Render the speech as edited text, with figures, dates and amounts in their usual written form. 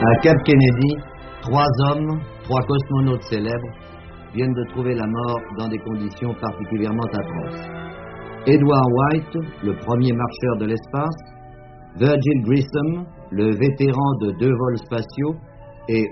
À Cap Kennedy, 3 hommes, 3 cosmonautes célèbres, viennent de trouver la mort dans des conditions particulièrement atroces. Edward White, le premier marcheur de l'espace, Virgil Grissom, le vétéran de 2 vols spatiaux,